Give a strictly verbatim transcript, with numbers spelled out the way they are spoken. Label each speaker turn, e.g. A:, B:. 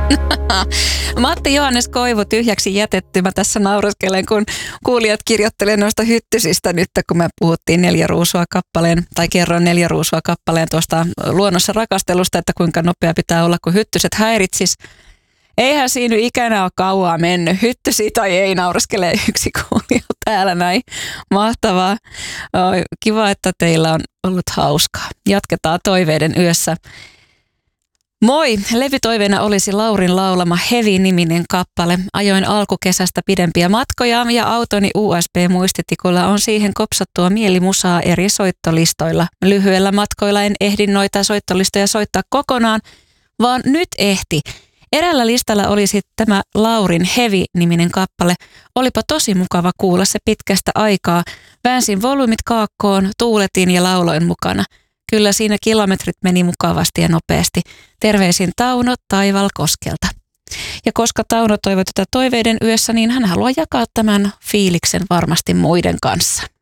A: Matti Johannes Koivu tyhjäksi jätetty. Mä tässä naureskelen, kun kuulijat kirjoittelee noista hyttysistä nyt, kun me puhuttiin neljä ruusua kappaleen, tai kerroin neljä ruusua kappaleen tuosta luonnossa rakastelusta, että kuinka nopea pitää olla, kun hyttyset häiritsis. Eihän siinä ikänä ole kauaa mennyt. Hyttysi tai ei, naureskelee yksi kuulija täällä näin. Mahtavaa. Kiva, että teillä on ollut hauskaa. Jatketaan toiveiden yössä. Moi! Levytoiveena olisi Laurin laulama Hevi-niminen kappale. Ajoin alkukesästä pidempiä matkoja ja autoni U S B-muistitikulla on siihen kopsattua mielimusaa eri soittolistoilla. Lyhyellä matkoilla en ehdi noita soittolistoja soittaa kokonaan, vaan nyt ehti. Eräällä listalla olisi tämä Laurin Hevi-niminen kappale. Olipa tosi mukava kuulla se pitkästä aikaa. Väänsin volyymit kaakkoon, tuuletin ja lauloin mukana. Kyllä siinä kilometrit meni mukavasti ja nopeasti. Terveisin Tauno Taivalkoskelta. Ja koska Tauno toivoi tätä toiveiden yössä, niin hän haluaa jakaa tämän fiiliksen varmasti muiden kanssa.